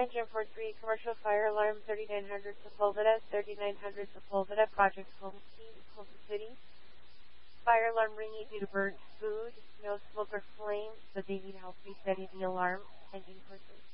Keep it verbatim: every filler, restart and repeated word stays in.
Engine four three, commercial fire alarm, thirty-nine hundred Sepulveda, thirty-nine hundred Sepulveda, Project Home City. Fire alarm ringing due to burnt food, no smoke or flame, but they need help resetting the alarm. Engine four three.